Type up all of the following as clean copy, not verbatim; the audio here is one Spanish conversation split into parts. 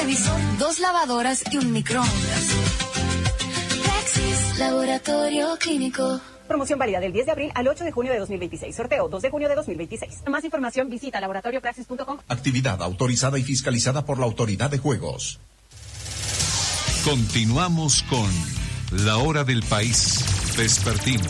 televisor, 2 lavadoras y un microondas. Praxis Laboratorio Clínico. Promoción válida del 10 de abril al 8 de junio de 2026. Sorteo 2 de junio de 2026. Más información visita laboratoriopraxis.com. Actividad autorizada y fiscalizada por la Autoridad de Juegos. Continuamos con La Hora del País Vespertino.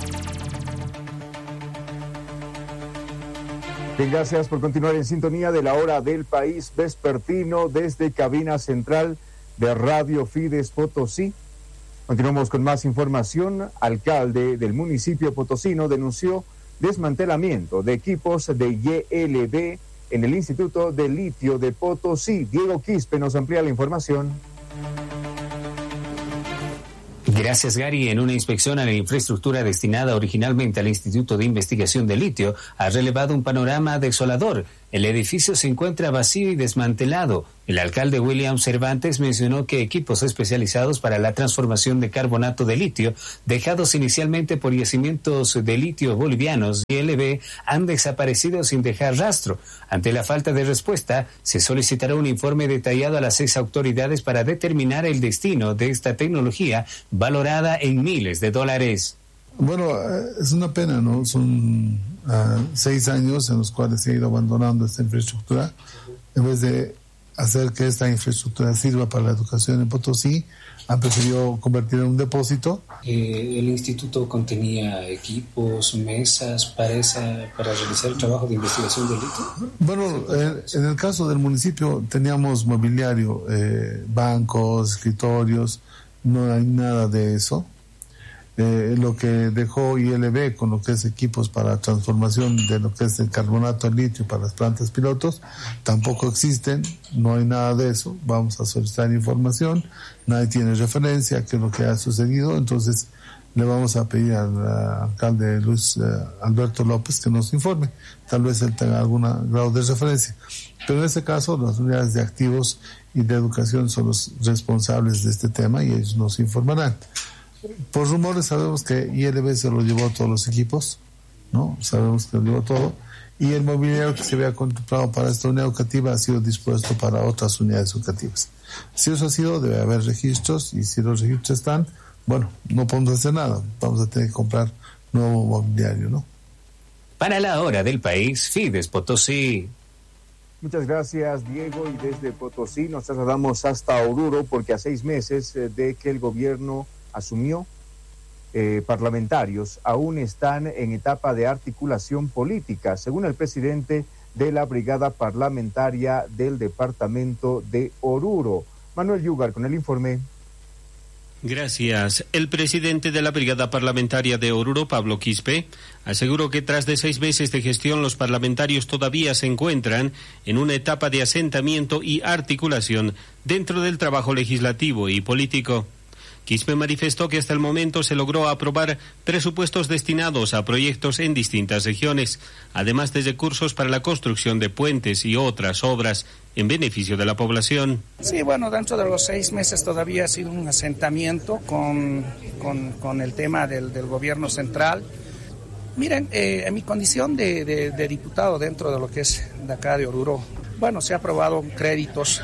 Bien, gracias por continuar en sintonía de La Hora del País Vespertino desde cabina central de Radio Fides Potosí. Continuamos con más información. Alcalde del municipio potosino denunció desmantelamiento de equipos de YLB en el Instituto de Litio de Potosí. Diego Quispe nos amplía la información. Gracias, Gary. En una inspección a la infraestructura destinada originalmente al Instituto de Investigación de Litio, ha relevado un panorama desolador. El edificio se encuentra vacío y desmantelado. El alcalde William Cervantes mencionó que equipos especializados para la transformación de carbonato de litio, dejados inicialmente por yacimientos de litio bolivianos, YLB, han desaparecido sin dejar rastro. Ante la falta de respuesta, se solicitará un informe detallado a las 6 autoridades para determinar el destino de esta tecnología valorada en miles de dólares. Bueno, es una pena, ¿no? Son 6 años en los cuales se ha ido abandonando esta infraestructura. En vez de hacer que esta infraestructura sirva para la educación en Potosí, han preferido convertirla en un depósito. El instituto contenía equipos, mesas para realizar el trabajo de investigación del litio. Bueno, en el caso del municipio teníamos mobiliario, bancos, escritorios, no hay nada de eso. Lo que dejó YLB con lo que es equipos para transformación de lo que es el carbonato de litio para las plantas pilotos, tampoco existen, no hay nada de eso. Vamos a solicitar información, nadie tiene referencia a qué es lo que ha sucedido, entonces le vamos a pedir al alcalde Luis Alberto López que nos informe, tal vez él tenga algún grado de referencia, pero en este caso las unidades de activos y de educación son los responsables de este tema y ellos nos informarán. Por rumores sabemos que YLB se lo llevó todos los equipos, ¿no? Sabemos que lo llevó todo. Y el mobiliario que se había contemplado para esta unidad educativa ha sido dispuesto para otras unidades educativas. Si eso ha sido, debe haber registros, y si los registros están, bueno, no podemos hacer nada. Vamos a tener que comprar nuevo mobiliario, ¿no? Para La Hora del País, Fides Potosí. Muchas gracias, Diego. Y desde Potosí nos trasladamos hasta Oruro porque a 6 meses de que el gobierno asumió, parlamentarios aún están en etapa de articulación política, según el presidente de la brigada parlamentaria del departamento de Oruro. Manuel Yugar con el informe. Gracias. El presidente de la brigada parlamentaria de Oruro, Pablo Quispe, aseguró que tras de 6 meses de gestión los parlamentarios todavía se encuentran en una etapa de asentamiento y articulación dentro del trabajo legislativo y político. Quispe manifestó que hasta el momento se logró aprobar presupuestos destinados a proyectos en distintas regiones, además de recursos para la construcción de puentes y otras obras en beneficio de la población. Sí, bueno, dentro de los 6 meses todavía ha sido un asentamiento con el tema del gobierno central. Miren, en mi condición de diputado dentro de lo que es de acá de Oruro, bueno, se ha aprobado créditos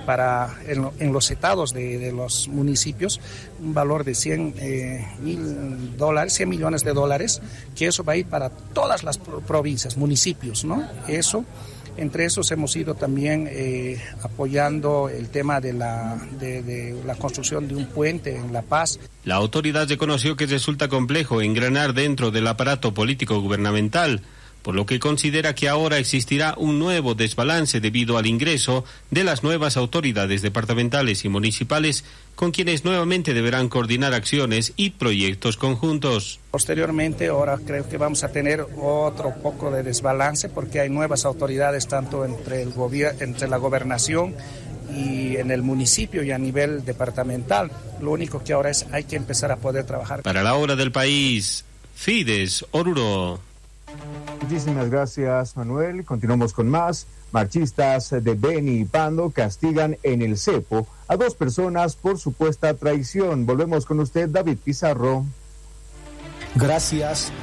en los estados de los municipios, un valor de $100 millones de dólares, que eso va a ir para todas las provincias, municipios, ¿no? Eso, entre esos hemos ido también apoyando el tema de la construcción de un puente en La Paz. La autoridad reconoció que resulta complejo engranar dentro del aparato político gubernamental, por lo que considera que ahora existirá un nuevo desbalance debido al ingreso de las nuevas autoridades departamentales y municipales, con quienes nuevamente deberán coordinar acciones y proyectos conjuntos. Posteriormente, ahora creo que vamos a tener otro poco de desbalance porque hay nuevas autoridades tanto entre la gobernación y en el municipio y a nivel departamental. Lo único que ahora hay que empezar a poder trabajar. Para La Hora del País, Fides Oruro. Muchísimas gracias, Manuel. Continuamos con más. Marchistas de Beni y Pando castigan en el cepo a 2 personas por supuesta traición. Volvemos con usted, David Pizarro. Gracias.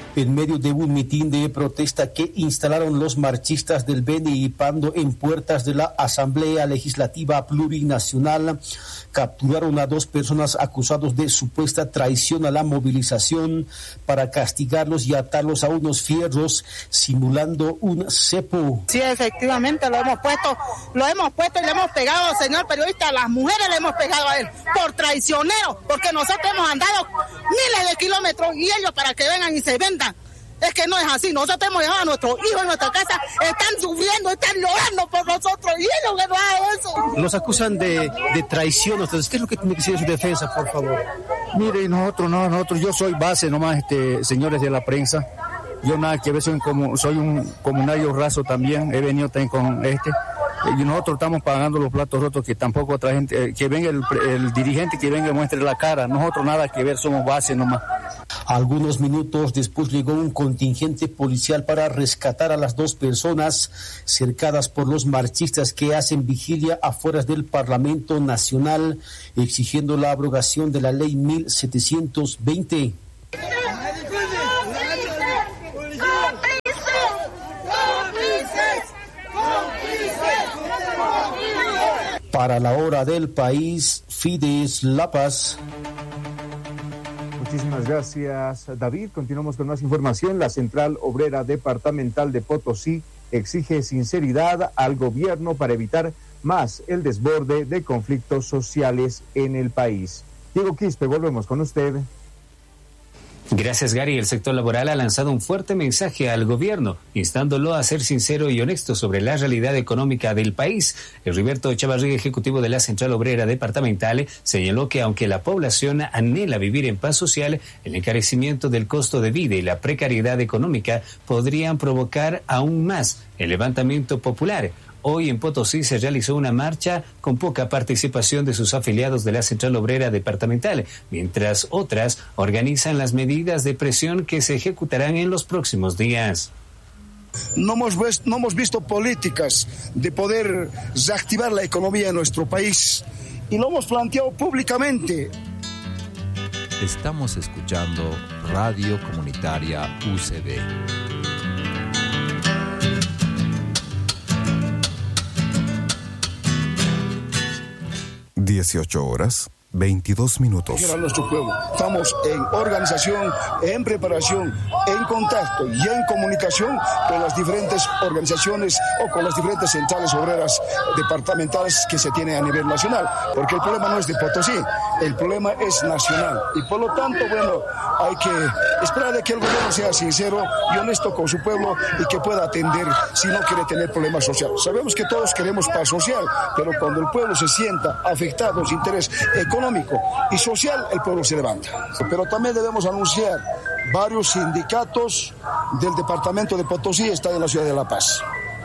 en medio de un mitin de protesta que instalaron los marchistas del Beni y Pando en puertas de la Asamblea Legislativa Plurinacional. Capturaron a 2 personas acusados de supuesta traición a la movilización para castigarlos y atarlos a unos fierros simulando un cepo. Sí, efectivamente lo hemos puesto y le hemos pegado, señor periodista, a las mujeres le hemos pegado a él por traicionero, porque nosotros hemos andado miles de kilómetros y ellos para que vengan y se vendan. Es que no es así, nosotros hemos dejado a nuestros hijos en nuestra casa, están sufriendo, están llorando por nosotros y ellos que no hagan eso. Los acusan de traición, entonces, ¿qué es lo que tiene que decir en su defensa, por favor? Mire, nosotros, yo soy base nomás, señores de la prensa, yo nada que ver, soy un comunario raso también, he venido también con y nosotros estamos pagando los platos rotos, que tampoco otra gente, que venga el dirigente, que venga y muestre la cara, nosotros nada que ver, somos base nomás. Algunos minutos después llegó un contingente policial para rescatar a las 2 personas cercadas por los marchistas que hacen vigilia afuera del Parlamento Nacional, exigiendo la abrogación de la ley 1720. Para la hora del país, Fides La Paz. Muchísimas gracias, David. Continuamos con más información. La Central Obrera Departamental de Potosí exige sinceridad al gobierno para evitar más el desborde de conflictos sociales en el país. Diego Quispe, volvemos con usted. Gracias, Gary. El sector laboral ha lanzado un fuerte mensaje al gobierno, instándolo a ser sincero y honesto sobre la realidad económica del país. Heriberto Chavarría, ejecutivo de la Central Obrera Departamental, señaló que aunque la población anhela vivir en paz social, el encarecimiento del costo de vida y la precariedad económica podrían provocar aún más el levantamiento popular. Hoy en Potosí se realizó una marcha con poca participación de sus afiliados de la Central Obrera Departamental, mientras otras organizan las medidas de presión que se ejecutarán en los próximos días. No hemos visto políticas de poder reactivar la economía en nuestro país y lo hemos planteado públicamente. Estamos escuchando Radio Comunitaria UCB. 18:22. A nuestro pueblo. Estamos en organización, en preparación, en contacto y en comunicación con las diferentes organizaciones o con las diferentes centrales obreras departamentales que se tienen a nivel nacional, porque el problema no es de Potosí, el problema es nacional y por lo tanto, bueno, hay que esperar de que el gobierno sea sincero y honesto con su pueblo y que pueda atender si no quiere tener problemas sociales. Sabemos que todos queremos paz social, pero cuando el pueblo se sienta afectado en su interés económico y social, el pueblo se levanta. Pero también debemos anunciar varios sindicatos del departamento de Potosí están en la ciudad de La Paz.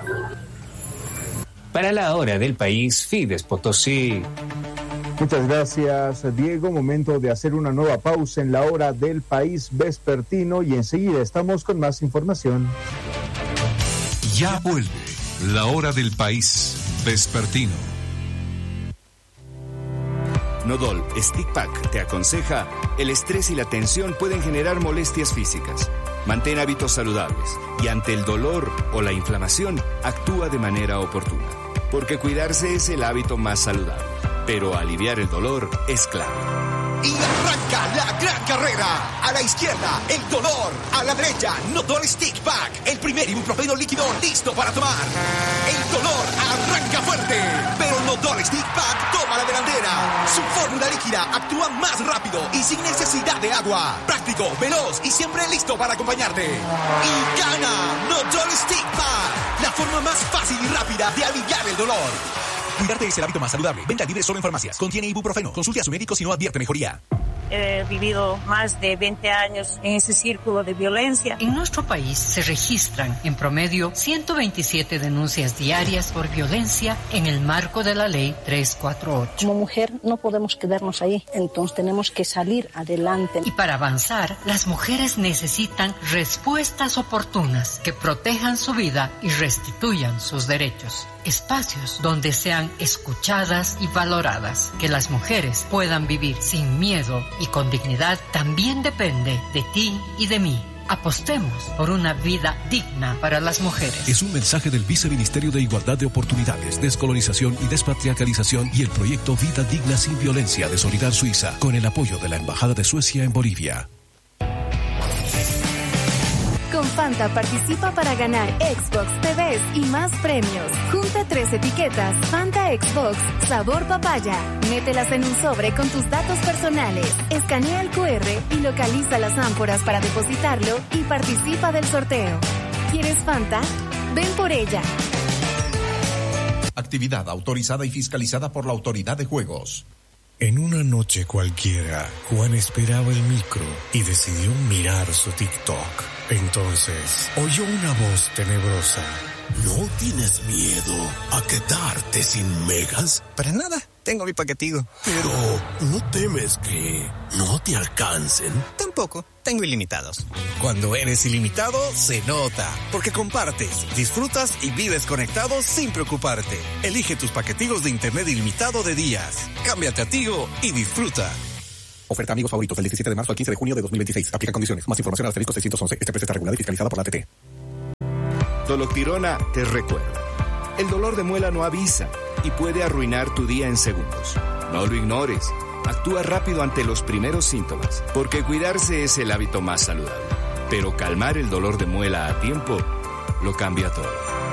Para la hora del país, Fides Potosí. Muchas gracias, Diego. Momento de hacer una nueva pausa en la hora del país vespertino y enseguida estamos con más información. Ya vuelve la hora del país vespertino. Nodol Stick Pack te aconseja: el estrés y la tensión pueden generar molestias físicas. Mantén hábitos saludables y ante el dolor o la inflamación, actúa de manera oportuna. Porque cuidarse es el hábito más saludable, pero aliviar el dolor es clave. Y arranca la gran carrera. A la izquierda, el dolor. A la derecha, Nodol Stick Pack. El primer ibuprofeno líquido listo para tomar. El dolor arranca fuerte, pero Nodol Stick Pack toma la delantera. Su fórmula líquida actúa más rápido y sin necesidad de agua. Práctico, veloz y siempre listo para acompañarte. Y gana Nodol Stick Pack, la forma más fácil y rápida de aliviar el dolor. Cuidarte es el hábito más saludable. Venta libre solo en farmacias. Contiene ibuprofeno. Consulte a su médico si no advierte mejoría. He vivido más de 20 años en ese círculo de violencia. En nuestro país se registran en promedio 127 denuncias diarias por violencia en el marco de la ley 348. Como mujer no podemos quedarnos ahí, entonces tenemos que salir adelante. Y para avanzar, las mujeres necesitan respuestas oportunas que protejan su vida y restituyan sus derechos. Espacios donde sean escuchadas y valoradas. Que las mujeres puedan vivir sin miedo y con dignidad también depende de ti y de mí. Apostemos por una vida digna para las mujeres. Es un mensaje del Viceministerio de Igualdad de Oportunidades, Descolonización y Despatriarcalización y el proyecto Vida Digna Sin Violencia de Solidar Suiza, con el apoyo de la Embajada de Suecia en Bolivia. Con Fanta participa para ganar Xbox, TVs y más premios. Junta 3 etiquetas Fanta Xbox sabor papaya. Mételas en un sobre con tus datos personales. Escanea el QR y localiza las ánforas para depositarlo y participa del sorteo. ¿Quieres Fanta? Ven por ella. Actividad autorizada y fiscalizada por la Autoridad de Juegos. En una noche cualquiera, Juan esperaba el micro y decidió mirar su TikTok. Entonces, oyó una voz tenebrosa. ¿No tienes miedo a quedarte sin megas? Para nada, tengo mi paquetigo. Pero, ¿no temes que no te alcancen? Tampoco, tengo ilimitados. Cuando eres ilimitado, se nota. Porque compartes, disfrutas y vives conectado sin preocuparte. Elige tus paquetigos de internet ilimitado de días. Cámbiate a Tigo y disfruta. Oferta amigos favoritos del 17 de marzo al 15 de junio de 2026. Aplica condiciones. Más información al asterisco 611. Este precio está regulado y fiscalizado por la ATT. Doloctirona te recuerda. El dolor de muela no avisa y puede arruinar tu día en segundos. No lo ignores. Actúa rápido ante los primeros síntomas, porque cuidarse es el hábito más saludable. Pero calmar el dolor de muela a tiempo lo cambia todo.